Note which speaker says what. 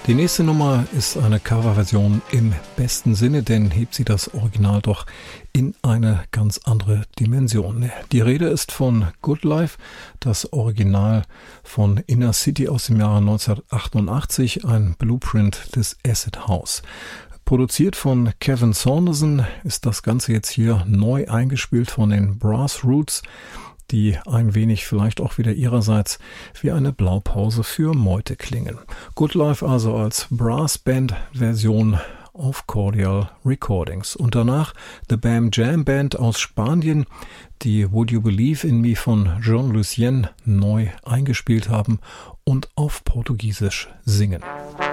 Speaker 1: Die nächste Nummer ist eine Coverversion im besten Sinne, denn hebt sie das Original doch in eine ganz andere Dimension. Die Rede ist von Good Life, das Original von Inner City aus dem Jahre 1988, ein Blueprint des Acid House. Produziert von Kevin Saunderson ist das Ganze jetzt hier neu eingespielt von den Brass Roots, die ein wenig vielleicht auch wieder ihrerseits wie eine Blaupause für Meute klingen. Good Life also als Brass-Band-Version auf Cordial Recordings. Und danach The Bam Jam Band aus Spanien, die Would You Believe in Me von John Lucien neu eingespielt haben und auf Portugiesisch singen.